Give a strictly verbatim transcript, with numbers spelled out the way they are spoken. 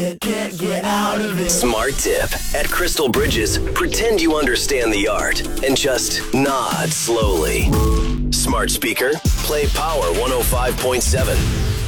Can't get out of it. Smart tip. At Crystal Bridges, pretend you understand the art and just nod slowly. Smart speaker, play Power one oh five point seven.